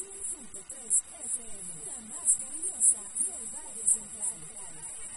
100.3 FM, la más cariñosa del Valle Central.